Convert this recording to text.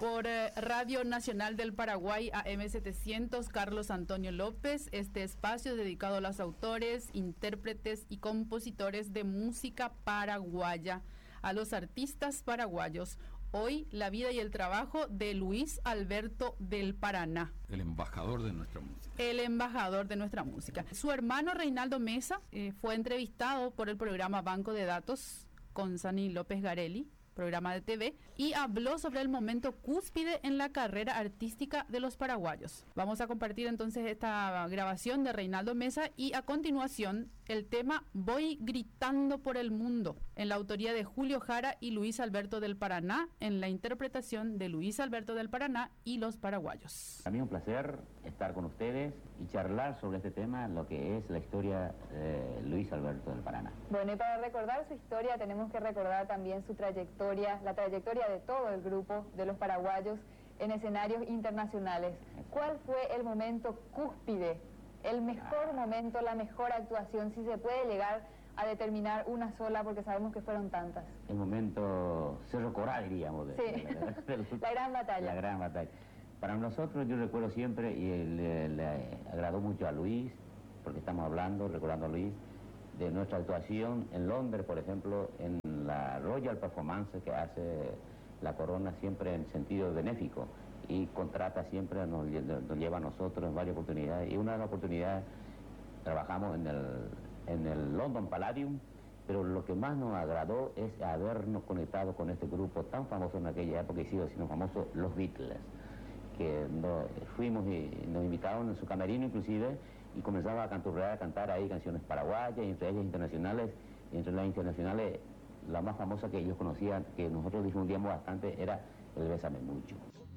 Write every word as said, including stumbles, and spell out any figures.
Por eh, Radio Nacional del Paraguay, A M setecientos, Carlos Antonio López, este espacio dedicado a los autores, intérpretes y compositores de música paraguaya, a los artistas paraguayos. Hoy, la vida y el trabajo de Luis Alberto del Paraná. El embajador de nuestra música. El embajador de nuestra música. Su hermano Reinaldo Mesa eh, fue entrevistado por el programa Banco de Datos con Sani López Garelli, programa de T V, y habló sobre el momento cúspide en la carrera artística de los paraguayos. Vamos a compartir entonces esta grabación de Reinaldo Mesa y a continuación el tema Voy gritando por el mundo, en la autoría de Julio Jara y Luis Alberto del Paraná, en la interpretación de Luis Alberto del Paraná y los paraguayos. A mí un placer estar con ustedes y charlar sobre este tema, lo que es la historia de Luis Alberto del Paraná. Bueno, y para recordar su historia tenemos que recordar también su trayectoria, la trayectoria de todo el grupo de los paraguayos en escenarios internacionales. ¿Cuál fue el momento cúspide, el mejor momento, la mejor actuación, si se puede llegar a determinar una sola, porque sabemos que fueron tantas? El momento Cerro Corá, diríamos. De, sí, de, de, de, de, la gran batalla. La gran batalla. Para nosotros, yo recuerdo siempre, y le, le agradó mucho a Luis, porque estamos hablando, recordando a Luis, de nuestra actuación en Londres, por ejemplo, en la Royal Performance que hace la Corona siempre en sentido benéfico y contrata siempre, nos, nos lleva a nosotros en varias oportunidades, y una de las oportunidades trabajamos en el, en el London Palladium, pero lo que más nos agradó es habernos conectado con este grupo tan famoso en aquella época y sido siendo famoso, los Beatles, que nos fuimos y nos invitaron en su camerino inclusive y comenzaba a canturrear, a cantar ahí canciones paraguayas, y entre ellas internacionales, y entre las internacionales la más famosa que ellos conocían, que nosotros difundíamos bastante, era el Bésame Mucho.